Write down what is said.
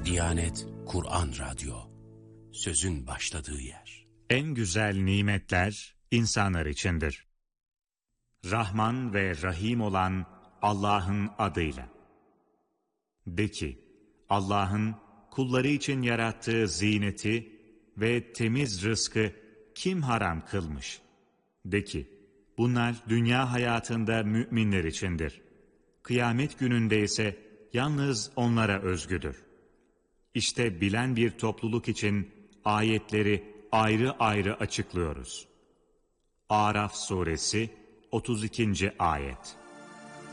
Diyanet Kur'an Radyo, sözün başladığı yer. En güzel nimetler insanlar içindir. Rahman ve Rahim olan Allah'ın adıyla. De ki, Allah'ın kulları için yarattığı zineti ve temiz rızkı kim haram kılmış? De ki, bunlar dünya hayatında müminler içindir. Kıyamet gününde ise yalnız onlara özgüdür. İşte bilen bir topluluk için ayetleri ayrı ayrı açıklıyoruz. Araf suresi 32. ayet.